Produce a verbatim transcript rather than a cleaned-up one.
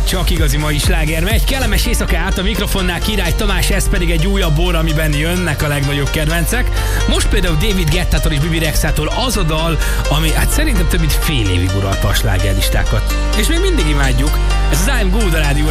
csak igazi mai sláger megy. Kellemes éjszakát, a mikrofonnál Király Tamás, ez pedig egy újabb bor, amiben jönnek a legnagyobb kedvencek. Most például David Guettától és Bibi Rexától az a dal, ami hát szerintem több mint fél évig uralta a slágerlistákat. És még mindig imádjuk. Ez az I'm Good a Rádió